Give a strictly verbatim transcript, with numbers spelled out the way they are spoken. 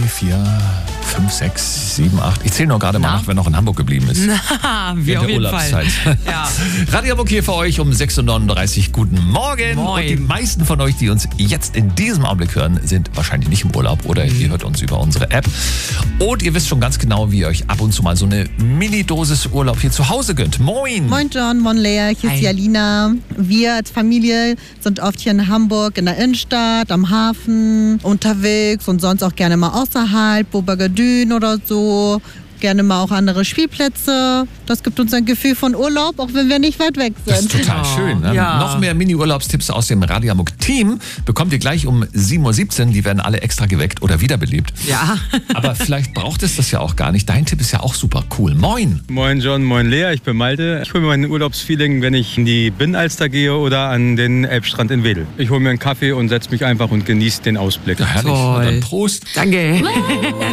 vier, fünf, sechs, sieben, acht. Ich zähle noch gerade mal nach, wer noch in Hamburg geblieben ist. Na, wir auf jeden Fall. Ja. Radio Hamburg hier für euch um sechs Uhr neununddreißig. Guten Morgen. Moin. Und die meisten von euch, die uns jetzt in diesem Augenblick hören, sind wahrscheinlich nicht im Urlaub oder mhm. ihr hört uns über unsere App. Und ihr wisst schon ganz genau, wie ihr euch ab und zu mal so eine Mini-Dosis Urlaub hier zu Hause gönnt. Moin. Moin John, moin Lea, hier ist Hi. die Alina. Wir als Familie sind oft hier in Hamburg in der Innenstadt, am Hafen unterwegs und sonst auch gerne mal außerhalb, Bobergadün oder so. Gerne mal auch andere Spielplätze. Das gibt uns ein Gefühl von Urlaub, auch wenn wir nicht weit weg sind. Das ist total Oh, schön. Ne? ja. Noch mehr Mini-Urlaubstipps aus dem Radio Hamburg-Team bekommt ihr gleich um sieben Uhr siebzehn. Die werden alle extra geweckt oder wiederbelebt. Ja. Aber vielleicht braucht es das ja auch gar nicht. Dein Tipp ist ja auch super cool. Moin. Moin John, moin Lea, ich bin Malte. Ich hole mir mein Urlaubsfeeling, wenn ich in die Binnenalster gehe oder an den Elbstrand in Wedel. Ich hole mir einen Kaffee und setze mich einfach und genieße den Ausblick. Ja, herrlich. Toll. Und dann Prost. Danke.